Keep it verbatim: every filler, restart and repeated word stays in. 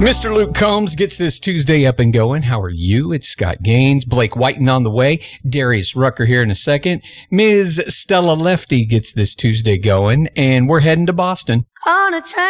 Mister Luke Combs gets this Tuesday up and going. How are you? It's Scott Gaines, Blake Whiten on the way, Darius Rucker here in a second. Miz Stella Lefty gets this Tuesday going, and we're heading to Boston. On a train.